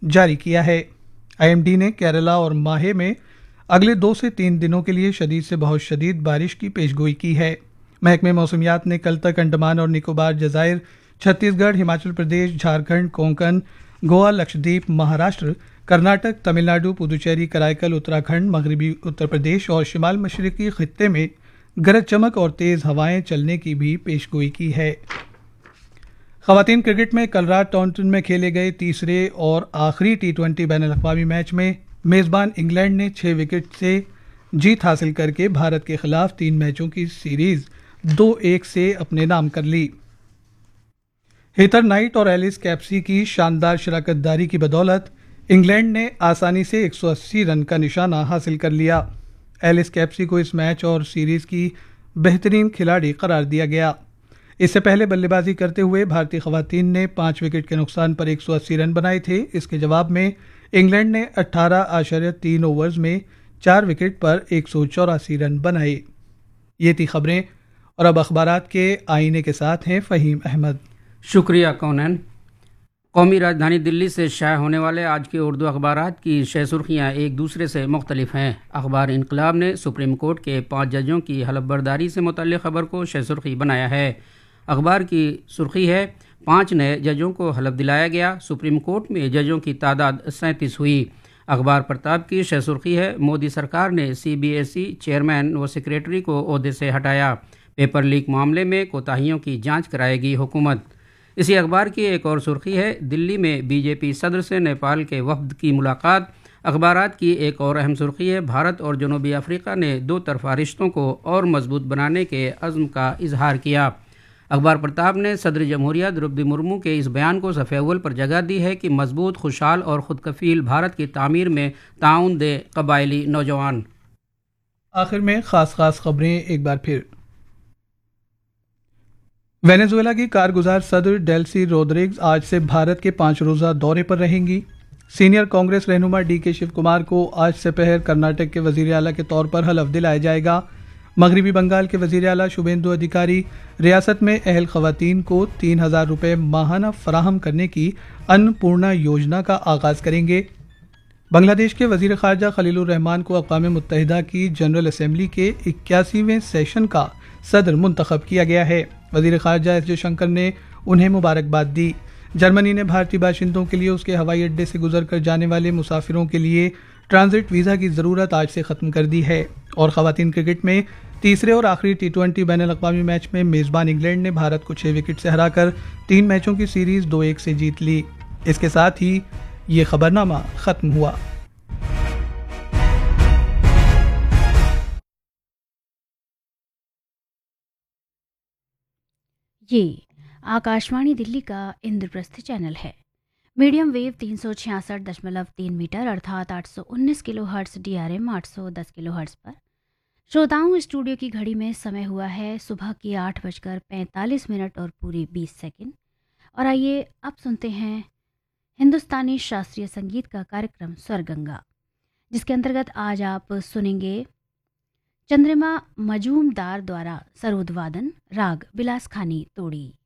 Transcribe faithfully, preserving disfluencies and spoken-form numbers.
जारी किया है। आईएमडी ने केरला और माहे में अगले दो से तीन दिनों के लिए शदीद से बहुत शदीद बारिश की पेशगोई की है। महकमे मौसमियात ने कल तक अंडमान और निकोबार जजायर, छत्तीसगढ़, हिमाचल प्रदेश, झारखंड, कोंकण, गोवा, लक्षद्वीप, महाराष्ट्र, कर्नाटक, तमिलनाडु, पुदुचेरी, कराईकल, उत्तराखंड, मगरबी उत्तर प्रदेश और शिमाल मशरकी खित्ते में गरज चमक और तेज हवाएं चलने की भी पेशगोई की है। खवातीन क्रिकेट में कल रात टॉन्टन में खेले गए तीसरे और आखिरी टी ट्वेंटी बैन अवी मैच में मेजबान इंग्लैंड ने छह विकेट से जीत हासिल करके भारत के खिलाफ तीन मैचों की सीरीज दो एक से अपने नाम कर ली। हेथर नाइट और एलिस कैप्सी की शानदार शराकतदारी की बदौलत इंग्लैंड ने आसानी से एक सौ अस्सी रन का निशाना हासिल कर लिया। एलिस कैप्सी को इस मैच और सीरीज की बेहतरीन खिलाड़ी करार दिया गया। इससे पहले बल्लेबाजी करते हुए भारतीय खवातीन ने पांच विकेट के नुकसान पर एक सौ अस्सी रन बनाए थे। इसके जवाब में इंग्लैंड ने अठारह आशार्य तीन ओवर्स में चार विकेट पर एक सौ चौरासी रन बनाए। ये थी खबरें और अब अखबारात के आईने के साथ हैं फ़हीम अहमद। शुक्रिया कौनन। कौमी राजधानी दिल्ली से शाया होने वाले आज के उर्दू अखबारात की शह सुर्खियाँ एक दूसरे से मुख्तलिफ हैं। अखबार इनकलाब ने सुप्रीम कोर्ट के पाँच जजों की हलफबरदारी से मुतल्लिक़ खबर को शह सुर्खी बनाया है। अखबार की सुर्खी है, पाँच नए जजों को हलफ दिलाया गया, सुप्रीम कोर्ट में जजों की तादाद सैंतीस हुई। अखबार प्रताप की शह सुर्खी है, मोदी सरकार ने सीबीएसई चेयरमैन व सेक्रेटरी को ओहदे से हटाया, पेपर लीक मामले में कोताहियों की जांच कराएगी हुकूमत। इसी अखबार की एक और सुर्खी है, दिल्ली में बीजेपी सदर से नेपाल के वफद की मुलाकात। अखबारात की एक और अहम सुर्खी है, भारत और जनूबी अफ्रीका ने दो तरफा रिश्तों को और मजबूत बनाने के अज़्म का इजहार किया। अखबार प्रताप ने सदर जमहूरिया द्रौपदी मुर्मू के इस बयान को सफ़े अव्वल पर जगह दी है कि मजबूत, खुशहाल और खुदकफील भारत की तामीर में ताउन दे कबायली नौजवान। आखिर में खास खास खबरें एक बार फिर। वेनेजुएला की कारगुजार सदर डेल्सी रोड्रिग्स आज से भारत के पांच रोजा दौरे पर रहेंगी। सीनियर कांग्रेस रहनुमा डी के शिव कुमार को आज दोपहर कर्नाटक के वजीर आला के तौर पर हलफ दिलाया जाएगा। मगरबी बंगाल के वजीर आला शुभेंदु अधिकारी रियासत में अहल खवातीन को तीन हजार रुपये माहाना फराहम करने की अन्नपूर्णा योजना का आगाज करेंगे। बांग्लादेश के वजीर खारजा खलीलुर रहमान को अक़वाम मुत्तहिदा की जनरल असम्बली के इक्यासीवें सेशन का सदर मुंतखब किया गया है। वजीर खारजा एस जयशंकर ने उन्हें मुबारकबाद दी। जर्मनी ने भारतीय बाशिंदों के लिए उसके हवाई अड्डे से गुजर कर जाने वाले मुसाफिरों के लिए ट्रांजिट वीज़ा की ज़रूरत आज से ख़त्म कर दी है। और ख़वातीन क्रिकेट में तीसरे और आखिरी टी ट्वेंटी बैन अवी मैच में मेज़बान इंग्लैंड ने भारत को छह विकेट से हराकर तीन मैचों की सीरीज़ दो एक से जीत ली। इसके साथ ही ये खबरनामा ख़त्म हुआ। ये आकाशवाणी दिल्ली का इंद्रप्रस्थ चैनल है। मीडियम वेव तीन सौ छियासठ दशमलव तीन मीटर अर्थात आठ सौ उन्नीस kilo hertz, D R M आठ सौ दस किलो हर्ट्स पर। श्रोताओं, स्टूडियो की घड़ी में समय हुआ है सुबह की आठ बजकर पैंतालीस मिनट और पूरी बीस सेकंड। और आइए अब सुनते हैं हिंदुस्तानी शास्त्रीय संगीत का कार्यक्रम स्वरगंगा, जिसके अंतर्गत आज आप सुनेंगे चंद्रिमा मजूमदार द्वारा सरोद वादन, राग बिलास खानी तोड़ी।